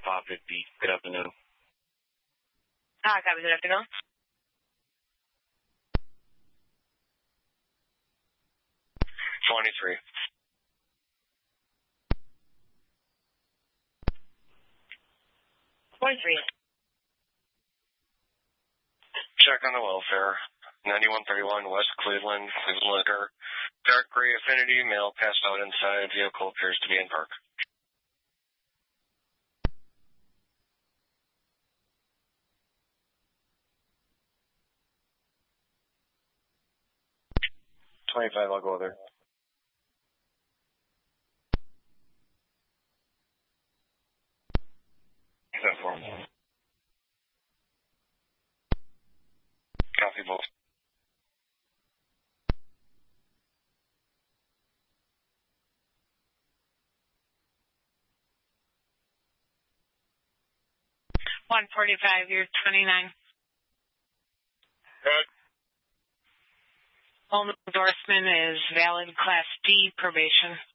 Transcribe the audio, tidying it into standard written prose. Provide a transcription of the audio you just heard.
Pop 50. Good afternoon. Copy. Good afternoon. $23. Check on the welfare. 9131 West Cleveland, Cleveland Liquor. Dark gray Affinity, male passed out inside. Vehicle appears to be in park. $25, I'll go there. Copy both. $145, you're 29. Good. Home endorsement is valid Class D probation.